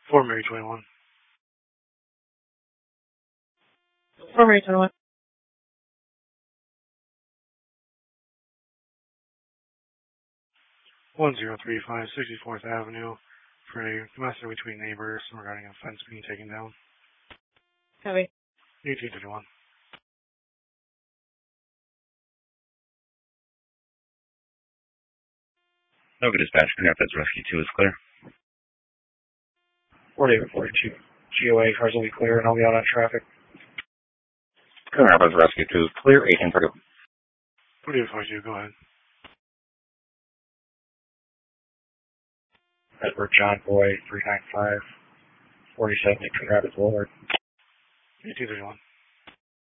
4 Mary 21. 4 Mary 21. 1035 64th Avenue for a master between neighbors regarding a fence being taken down. Copy. 1851. No good dispatch. Rapids Rescue 2 is clear. 4842. GOA cars will be clear and I'll be out on traffic. Rapids Rescue 2 is clear. 1831. 4842, go ahead. Edward John Boy 395 47 Grand Rapids Boulevard. 1831.